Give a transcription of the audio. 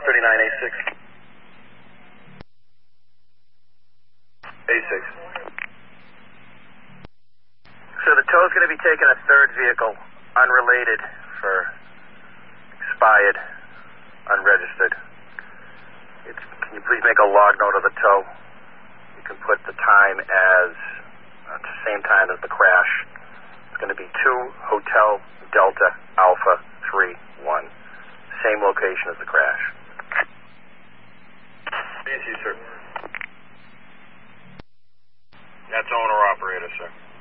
39A6. A6. So the tow's going to be taking a third vehicle, unrelated, for expired, unregistered. Can you please make a log note of the tow? You can put the time as the same time as the crash. It's going to be 2 Hotel Delta Alpha 31. Same location as the crash. Yes, sir. That's owner-operator, sir.